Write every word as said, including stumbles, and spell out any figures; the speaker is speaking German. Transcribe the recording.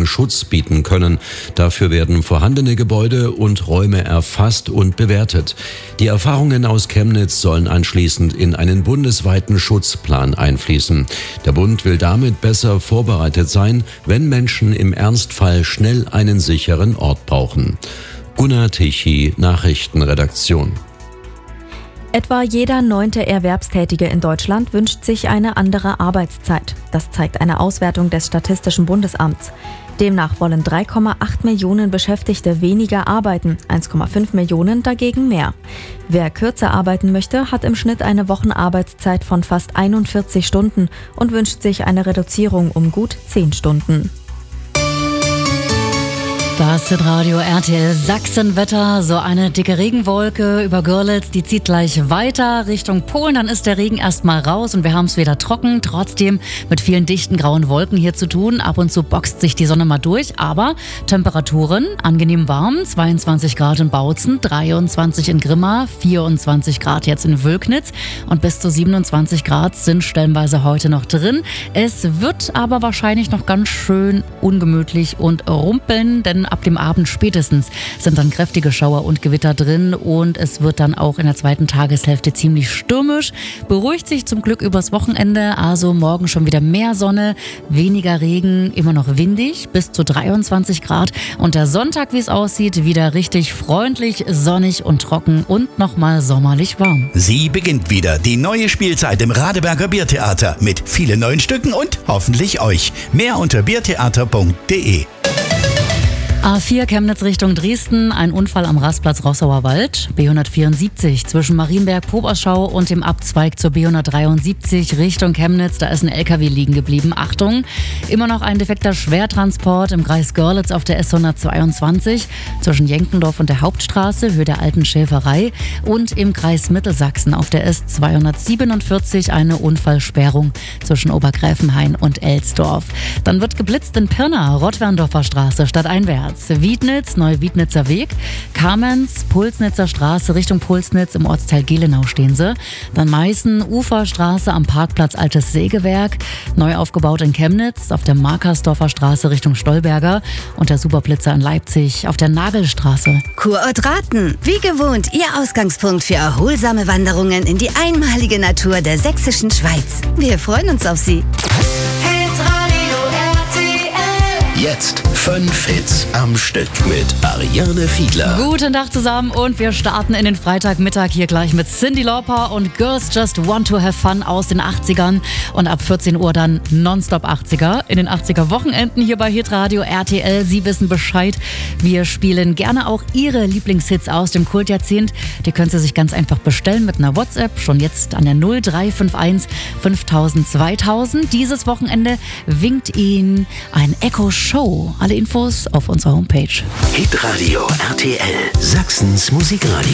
bundesweiten Schutz bieten können. Dafür werden vorhandene Gebäude und Räume erfasst und bewertet. Die Erfahrungen aus Chemnitz sollen anschließend in einen bundesweiten Schutzplan einfließen. Der Bund will damit besser vorbereitet sein, wenn Menschen im Ernstfall schnell einen sicheren Ort brauchen. Gunnar Tichy, Nachrichtenredaktion. Etwa jeder neunte Erwerbstätige in Deutschland wünscht sich eine andere Arbeitszeit. Das zeigt eine Auswertung des Statistischen Bundesamts. Demnach wollen drei Komma acht Millionen Beschäftigte weniger arbeiten, eins Komma fünf Millionen dagegen mehr. Wer kürzer arbeiten möchte, hat im Schnitt eine Wochenarbeitszeit von fast einundvierzig Stunden und wünscht sich eine Reduzierung um gut zehn Stunden. Das Hitradio R T L Sachsenwetter, so eine dicke Regenwolke über Görlitz, die zieht gleich weiter Richtung Polen, dann ist der Regen erstmal raus und wir haben es wieder trocken, trotzdem mit vielen dichten grauen Wolken hier zu tun. Ab und zu boxt sich die Sonne mal durch, aber Temperaturen angenehm warm, zweiundzwanzig Grad in Bautzen, dreiundzwanzig in Grimma, vierundzwanzig Grad jetzt in Wölknitz und bis zu siebenundzwanzig Grad sind stellenweise heute noch drin. Es wird aber wahrscheinlich noch ganz schön ungemütlich und rumpeln, denn ab dem Abend spätestens sind dann kräftige Schauer und Gewitter drin und es wird dann auch in der zweiten Tageshälfte ziemlich stürmisch. Beruhigt sich zum Glück übers Wochenende, also morgen schon wieder mehr Sonne, weniger Regen, immer noch windig, bis zu dreiundzwanzig Grad und der Sonntag, wie es aussieht, wieder richtig freundlich, sonnig und trocken und nochmal sommerlich warm. Sie beginnt wieder, die neue Spielzeit im Radeberger Biertheater mit vielen neuen Stücken und hoffentlich euch. Mehr unter biertheater punkt de. A vier Chemnitz Richtung Dresden, ein Unfall am Rastplatz Rossauer Wald. B hundertvierundsiebzig zwischen Marienberg-Poberschau und dem Abzweig zur B hundertdreiundsiebzig Richtung Chemnitz. Da ist ein L K W liegen geblieben. Achtung, immer noch ein defekter Schwertransport im Kreis Görlitz auf der S hundertzweiundzwanzig zwischen Jenkendorf und der Hauptstraße, Höhe der alten Schäferei. Und im Kreis Mittelsachsen auf der S zweihundertsiebenundvierzig eine Unfallsperrung zwischen Obergräfenhain und Elsdorf. Dann wird geblitzt in Pirna, Rottwerndorfer Straße stadteinwärts. Wiednitz, Neuwiednitzer Weg, Kamenz, Pulsnitzer Straße Richtung Pulsnitz, im Ortsteil Gelenau stehen sie. Dann Meißen, Uferstraße am Parkplatz Altes Sägewerk, neu aufgebaut in Chemnitz, auf der Markersdorfer Straße Richtung Stolberger und der Superblitzer in Leipzig auf der Nagelstraße. Kurort Raten, wie gewohnt Ihr Ausgangspunkt für erholsame Wanderungen in die einmalige Natur der sächsischen Schweiz. Wir freuen uns auf Sie. Jetzt fünf Hits am Stück mit Ariane Fiedler. Guten Tag zusammen und wir starten in den Freitagmittag hier gleich mit Cyndi Lauper und Girls Just Want to Have Fun aus den achtzigern und ab vierzehn Uhr dann Nonstop achtziger. In den achtziger Wochenenden hier bei Hitradio R T L. Sie wissen Bescheid. Wir spielen gerne auch Ihre Lieblingshits aus dem Kultjahrzehnt. Die können Sie sich ganz einfach bestellen mit einer WhatsApp. Schon jetzt an der null drei fünf eins fünftausend zweitausend. Dieses Wochenende winkt Ihnen ein Echo Show. Alle Infos auf unserer Homepage. Hitradio R T L, Sachsens Musikradio.